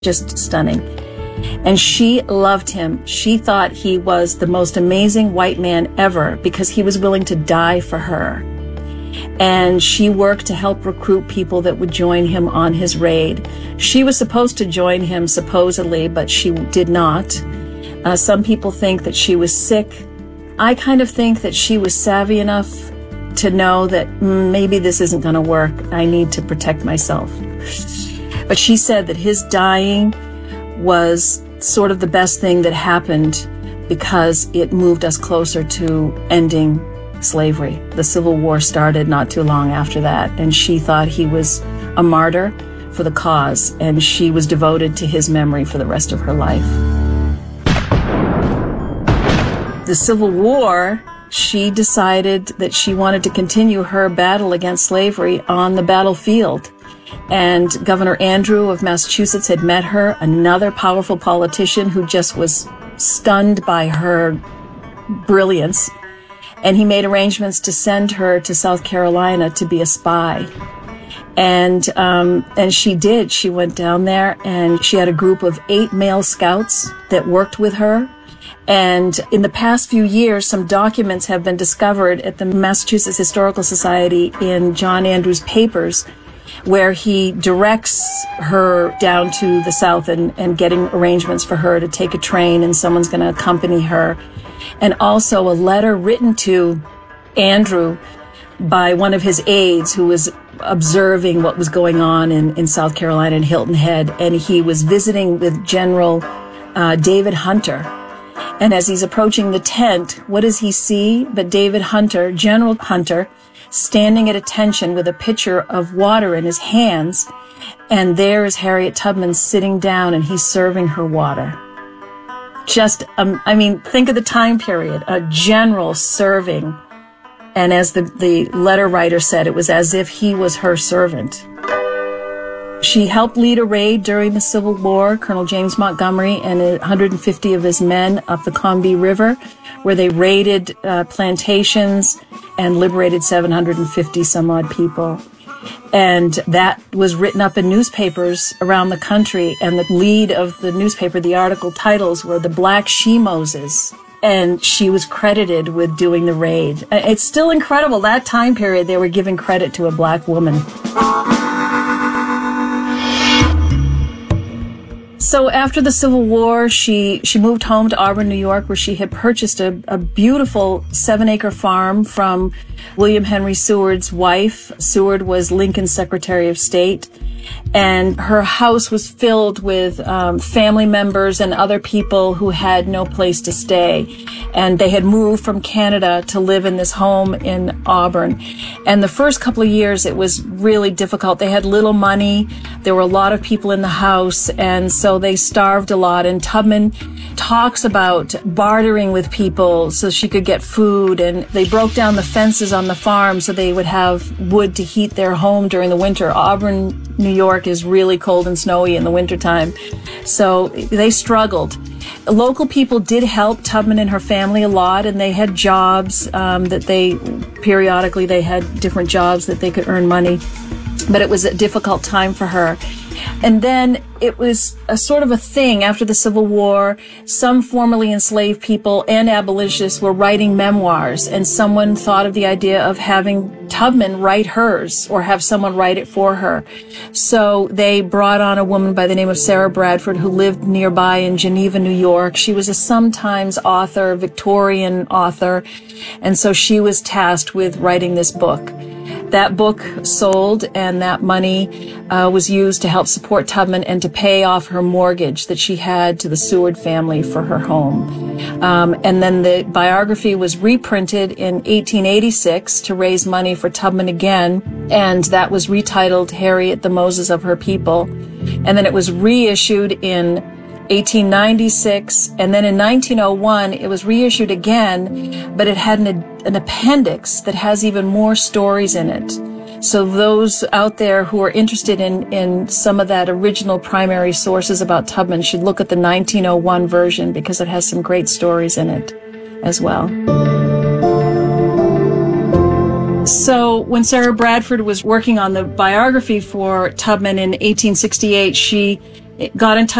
Just stunning. And she loved him. She thought he was the most amazing white man ever because he was willing to die for her. And she worked to help recruit people that would join him on his raid. She was supposed to join him, supposedly, but she did not. Some people think that she was sick. I kind of think that she was savvy enough to know that maybe this isn't going to work. I need to protect myself. But she said that his dying was sort of the best thing that happened because it moved us closer to ending slavery. The Civil War started not too long after that, and she thought he was a martyr for the cause, and she was devoted to his memory for the rest of her life. The Civil War, she decided that she wanted to continue her battle against slavery on the battlefield. And Governor Andrew of Massachusetts had met her, another powerful politician who just was stunned by her brilliance. And he made arrangements to send her to South Carolina to be a spy. And she did. She went down there, and she had a group of 8 male scouts that worked with her. And in the past few years, some documents have been discovered at the Massachusetts Historical Society in John Andrews' papers, where he directs her down to the South and getting arrangements for her to take a train, and someone's going to accompany her. And also a letter written to Andrew by one of his aides who was observing what was going on in South Carolina in Hilton Head. And he was visiting with General David Hunter. And as he's approaching the tent, what does he see but David Hunter, General Hunter, standing at attention with a pitcher of water in his hands. And there is Harriet Tubman sitting down, and he's serving her water. Just, think of the time period, a general serving. And as the letter writer said, it was as if he was her servant. She helped lead a raid during the Civil War, Colonel James Montgomery and 150 of his men up the Combahee River, where they raided plantations and liberated 750 some odd people. And that was written up in newspapers around the country. And the lead of the newspaper, the article titles were "The Black She-Moses." And she was credited with doing the raid. It's still incredible. That time period, they were giving credit to a black woman. So after the Civil War, she moved home to Auburn, New York, where she had purchased a beautiful 7-acre farm from William Henry Seward's wife. Seward was Lincoln's Secretary of State. And her house was filled with family members and other people who had no place to stay. And they had moved from Canada to live in this home in Auburn. And the first couple of years, it was really difficult. They had little money. There were a lot of people in the house, and so they starved a lot. And Tubman talks about bartering with people so she could get food. And they broke down the fences on the farm so they would have wood to heat their home during the winter. Auburn, New York is really cold and snowy in the wintertime. So they struggled. Local people did help Tubman and her family a lot, and they had jobs periodically they had different jobs that they could earn money. But it was a difficult time for her. And then it was a sort of a thing after the Civil War. Some formerly enslaved people and abolitionists were writing memoirs, and someone thought of the idea of having Tubman write hers or have someone write it for her. So they brought on a woman by the name of Sarah Bradford who lived nearby in Geneva, New York. She was a sometimes author, Victorian author, and so she was tasked with writing this book. That book sold, and that money was used to help support Tubman and to pay off her mortgage that she had to the Seward family for her home. And then the biography was reprinted in 1886 to raise money for Tubman again, and that was retitled Harriet the Moses of Her People. And then it was reissued in 1896, and then in 1901 it was reissued again, but it had an appendix that has even more stories in it. So those out there who are interested in some of that original primary sources about Tubman should look at the 1901 version because it has some great stories in it as well. So when Sarah Bradford was working on the biography for Tubman in 1868, she got in touch